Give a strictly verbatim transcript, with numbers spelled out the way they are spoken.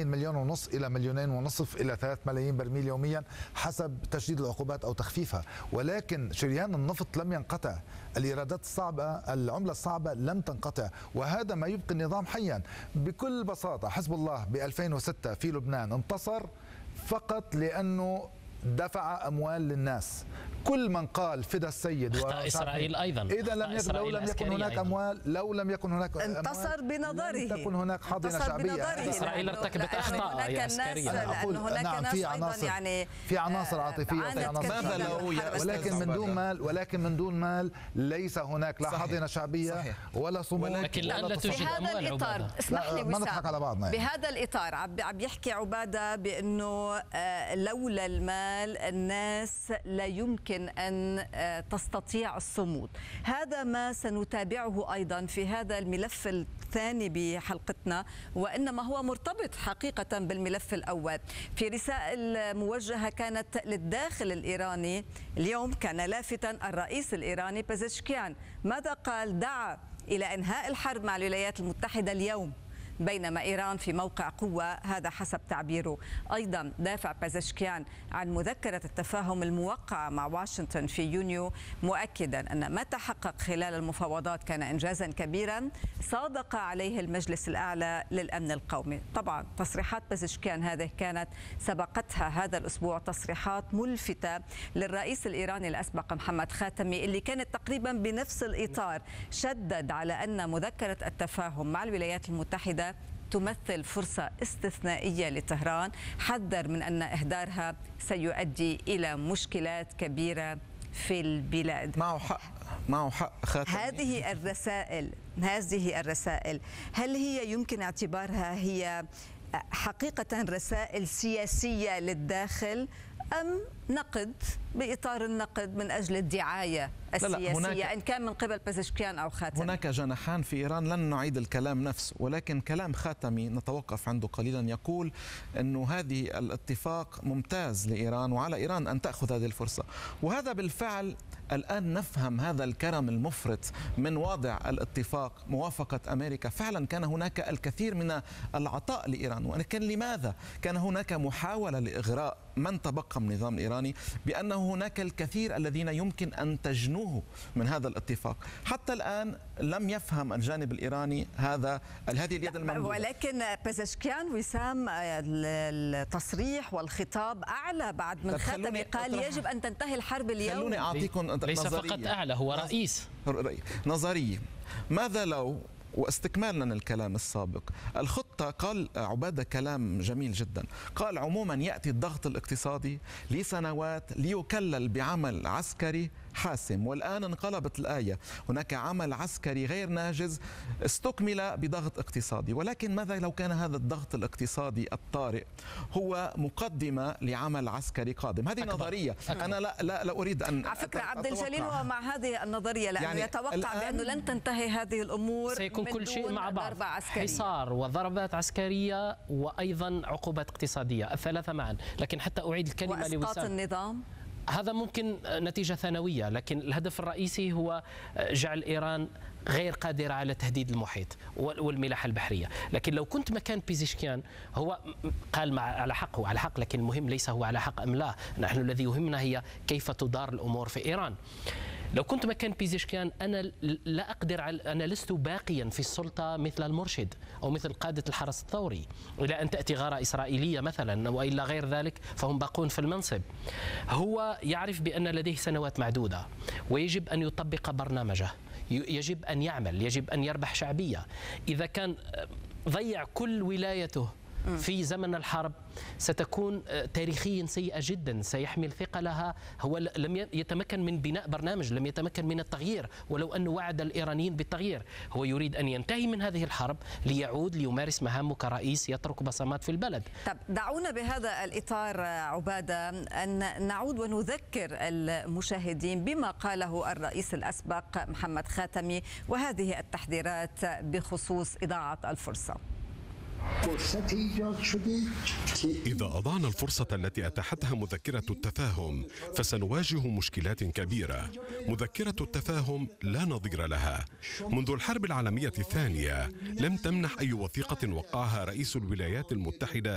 مليون ونص إلى مليونين ونصف إلى ثلاث ملايين برميل يوميا حسب تشديد العقوبات أو تخفيفها. ولكن شريان النفط لم ينقطع، الإيرادات الصعبة، العملة الصعبة لم تنقطع، وهذا ما يبقي النظام حيا. بكل بساطة حزب الله ب ألفين وستة في لبنان انتصر فقط لأنه دفع أموال للناس. كل من قال فدى السيد أخطأ إسرائيل أيضا، إذا لم يكن لو لم يكن هناك أيضاً. أموال لو لم يكن هناك انتصر بنظره، لم تكن هناك حاضنة شعبية. إسرائيل ارتكبت أخطاء عسكرية. أقول نعم في عناصر يعني في عناصر عاطفية وفي عناصر، ولكن من دون مال ولكن من دون مال ليس هناك لا حاضنة شعبية ولا صمود. لكن الآن لا توجد أموال. الإطار اسمح لي ما نضحك على بعضنا. بهذا الإطار عم يحكي عبادة بأنه لولا المال الناس لا يمكن أن تستطيع الصمود. هذا ما سنتابعه أيضا في هذا الملف الثاني بحلقتنا، وإنما هو مرتبط حقيقة بالملف الأول. في رسائل موجهة كانت للداخل الإيراني اليوم كان لافتا الرئيس الإيراني بازشكيان. ماذا قال؟ دعا إلى إنهاء الحرب مع الولايات المتحدة اليوم، بينما إيران في موقع قوة، هذا حسب تعبيره. أيضا دافع بازشكيان عن مذكرة التفاهم الموقعة مع واشنطن في يونيو، مؤكدا أن ما تحقق خلال المفاوضات كان إنجازا كبيرا صادق عليه المجلس الأعلى للأمن القومي. طبعا تصريحات بازشكيان هذه كانت سبقتها هذا الأسبوع تصريحات ملفتة للرئيس الإيراني الأسبق محمد خاتمي، اللي كانت تقريبا بنفس الإطار. شدد على أن مذكرة التفاهم مع الولايات المتحدة تمثل فرصة استثنائية لطهران، حذر من أن إهدارها سيؤدي إلى مشكلات كبيرة في البلاد. معه حق، معه حق خاتمي. هذه الرسائل هذه الرسائل هل هي يمكن اعتبارها هي حقيقة رسائل سياسية للداخل أم نقد بإطار النقد من أجل الدعاية السياسية، لا لا إن كان من قبل بازشكيان أو خاتمي؟ هناك جناحان في إيران، لن نعيد الكلام نفسه، ولكن كلام خاتمي نتوقف عنده قليلا. يقول أنه هذه الاتفاق ممتاز لإيران وعلى إيران أن تأخذ هذه الفرصة، وهذا بالفعل الآن نفهم هذا الكرم المفرط من واضع الاتفاق. موافقة أمريكا، فعلا كان هناك الكثير من العطاء لإيران، ولكن لماذا كان هناك محاولة لإغراء من تبقى من النظام الإيراني بأنه هناك الكثير الذين يمكن أن تجنوه من هذا الاتفاق؟ حتى الآن لم يفهم الجانب الإيراني هذا هذه اليد الممدودة. ولكن بازشكيان وسام التصريح والخطاب أعلى بعد من خاتمي، قال يجب أن تنتهي الحرب اليوم. خلوني أعطيكم ليس فقط أعلى، هو رئيس نظرية. ماذا لو، واستكمالا الكلام السابق، الخطة، قال عبادة كلام جميل جدا، قال عموما يأتي الضغط الاقتصادي لسنوات ليكلل بعمل عسكري حاسم، والآن انقلبت الآية، هناك عمل عسكري غير ناجز استكمل بضغط اقتصادي. ولكن ماذا لو كان هذا الضغط الاقتصادي الطارئ هو مقدمة لعمل عسكري قادم؟ هذه أكبر. نظرية أكبر. أنا لا, لا, لا أريد أن على فكرة عبد الجليل هو مع هذه النظرية، لأنه يعني يتوقع بأنه لن تنتهي هذه الأمور، سيكون كل شيء مع بعض، حصار وضربات عسكرية وأيضا عقوبات اقتصادية، الثلاثة معا. لكن حتى أعيد الكلمة لوسام، وإسقاط النظام هذا ممكن نتيجة ثانوية، لكن الهدف الرئيسي هو جعل إيران غير قادرة على تهديد المحيط والملاحة البحرية. لكن لو كنت مكان بازشكيان، هو قال مع على حق، هو على حق، لكن المهم ليس هو على حق أم لا، نحن الذي يهمنا هي كيف تدار الأمور في إيران. لو كنت مكان بازشكيان أنا لا أقدر على، أنا لست باقيا في السلطة مثل المرشد أو مثل قادة الحرس الثوري، إلى أن تأتي غارة إسرائيلية مثلا وإلا غير ذلك فهم باقون في المنصب. هو يعرف بأن لديه سنوات معدودة ويجب أن يطبق برنامجه، يجب أن يعمل، يجب أن يربح شعبية. إذا كان ضيع كل ولايته في زمن الحرب ستكون تاريخيا سيئة جدا، سيحمل ثقلها. هو لم يتمكن من بناء برنامج، لم يتمكن من التغيير، ولو أنه وعد الإيرانيين بالتغيير. هو يريد أن ينتهي من هذه الحرب ليعود ليمارس مهامه كرئيس يترك بصمات في البلد. طب دعونا بهذا الإطار عبادة أن نعود ونذكر المشاهدين بما قاله الرئيس الأسبق محمد خاتمي وهذه التحذيرات بخصوص إضاعة الفرصة. إذا أضعنا الفرصة التي أتاحتها مذكرة التفاهم فسنواجه مشكلات كبيرة. مذكرة التفاهم لا نظير لها. منذ الحرب العالمية الثانية لم تمنح أي وثيقة وقعها رئيس الولايات المتحدة